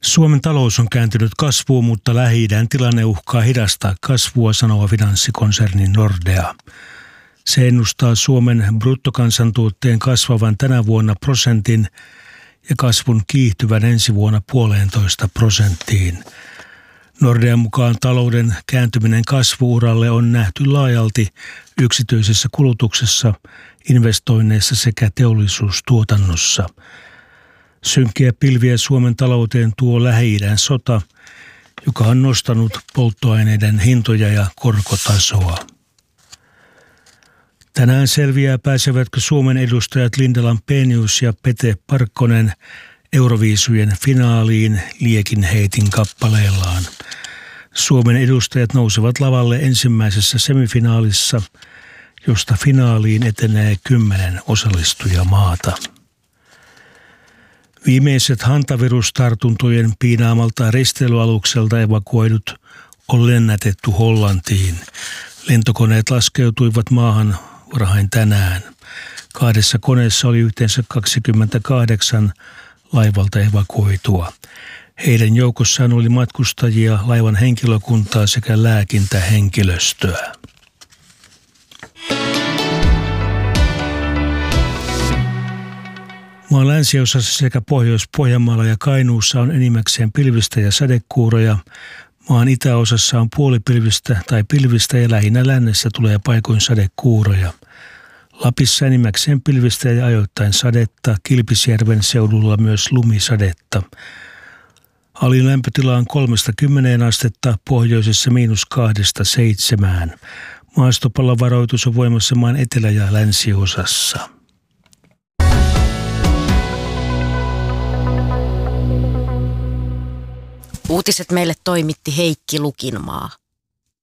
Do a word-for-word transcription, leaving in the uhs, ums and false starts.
Suomen talous on kääntynyt kasvuun, mutta Lähi-idän tilanne uhkaa hidastaa kasvua, sanoo finanssikonserni Nordea. Se ennustaa Suomen bruttokansantuotteen kasvavan tänä vuonna prosentin ja kasvun kiihtyvän ensi vuonna puolentoista prosenttiin. Nordean mukaan talouden kääntyminen kasvu-uralle on nähty laajalti yksityisessä kulutuksessa, investoinneissa sekä teollisuustuotannossa. Synkkiä pilviä Suomen talouteen tuo Lähi-idän sota, joka on nostanut polttoaineiden hintoja ja korkotasoa. Tänään selviää, pääsevätkö Suomen edustajat Linda Lampenius ja Pete Parkkonen Euroviisujen finaaliin liekinheitin kappaleellaan. Suomen edustajat nousevat lavalle ensimmäisessä semifinaalissa, josta finaaliin etenee kymmenen osallistujamaata. Viimeiset hantavirustartuntojen piinaamalta risteilyalukselta evakuoidut on lennätetty Hollantiin. Lentokoneet laskeutuivat maahan varhain tänään. Kahdessa koneessa oli yhteensä kaksikymmentäkahdeksan laivalta evakuoitua. Heidän joukossaan oli matkustajia, laivan henkilökuntaa sekä lääkintähenkilöstöä. Maan länsiosassa sekä Pohjois-Pohjanmaalla ja Kainuussa on enimmäkseen pilvistä ja sadekuuroja. Maan itäosassa on puolipilvistä tai pilvistä ja lähinnä lännessä tulee paikoin sadekuuroja. Lapissa enimmäkseen pilvistä ja ajoittain sadetta, Kilpisjärven seudulla myös lumisadetta. Alin lämpötila on kolmesta kymmeneen astetta, pohjoisessa miinus kahdesta seitsemään. Maastopallovaroitus on voimassa maan etelä- ja länsiosassa. Uutiset meille toimitti Heikki Lukinmaa.